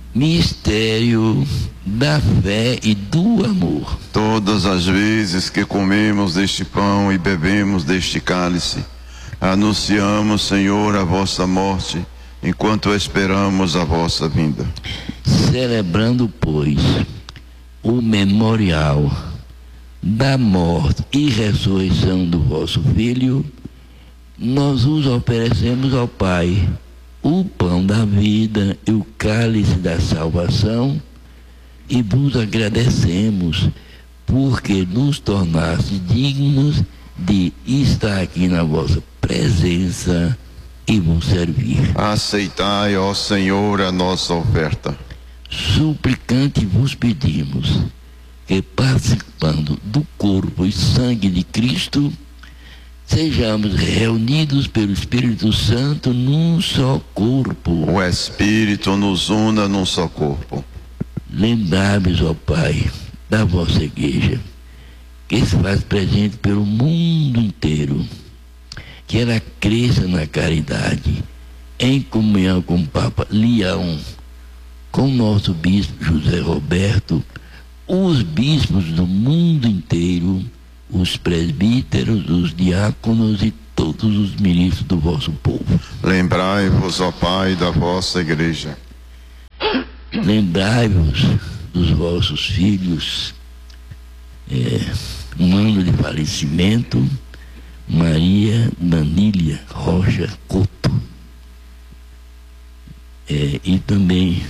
Mistério da fé e do amor. Todas as vezes que comemos deste pão e bebemos deste cálice, anunciamos, Senhor, a vossa morte, enquanto esperamos a vossa vinda. Celebrando, pois, o memorial da morte e ressurreição do vosso Filho, nós os oferecemos ao Pai o pão da vida e o cálice da salvação, e vos agradecemos porque nos tornaste dignos de estar aqui na vossa presença e vos servir. Aceitai, ó Senhor, a nossa oferta. Suplicante vos pedimos que, participando do corpo e sangue de Cristo, sejamos reunidos pelo Espírito Santo num só corpo. O Espírito nos una num só corpo. Lembrai-vos, ó Pai, da vossa igreja, que se faz presente pelo mundo inteiro, que ela cresça na caridade, em comunhão com o Papa Leão, com o nosso bispo José Roberto, os bispos do mundo inteiro, os presbíteros, os diáconos e todos os ministros do vosso povo. Lembrai-vos, ó Pai, da vossa igreja. Lembrai-vos dos vossos filhos, um ano de falecimento, Maria Danília Rocha Couto, e também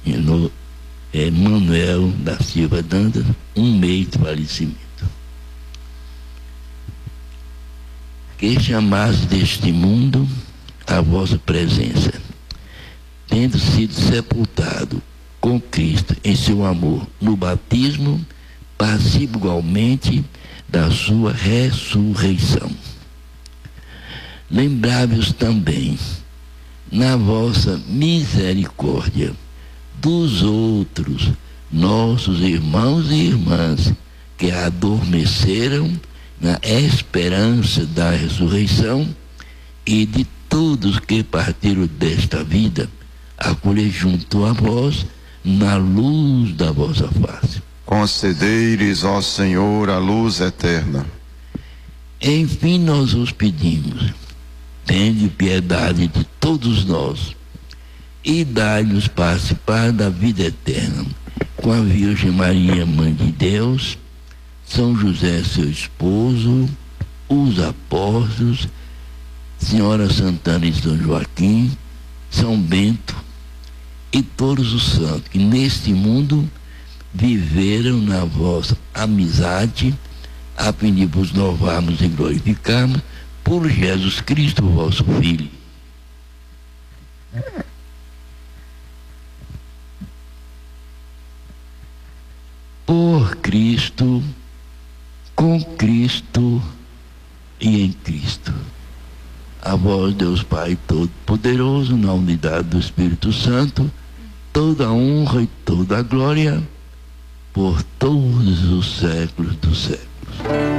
Manuel da Silva Dantas, um mês de falecimento. Que chamasse deste mundo a vossa presença, tendo sido sepultado com Cristo em seu amor no batismo, participe igualmente da sua ressurreição. Lembrai-vos também, na vossa misericórdia, dos outros nossos irmãos e irmãs que adormeceram na esperança da ressurreição, e de todos que partiram desta vida, acolher junto a vós na luz da vossa face. Concedei-lhes, ó Senhor, a luz eterna. Enfim, nós os pedimos, tende piedade de todos nós e dai-nos participar da vida eterna com a Virgem Maria, Mãe de Deus, São José, seu esposo, os apóstolos, Senhora Santana e São Joaquim, São Bento e todos os santos que neste mundo viveram na vossa amizade, a fim de vos louvarmos e glorificarmos por Jesus Cristo, vosso Filho. Por Cristo, com Cristo e em Cristo. A vós, Deus Pai Todo-Poderoso, na unidade do Espírito Santo, toda a honra e toda a glória por todos os séculos dos séculos.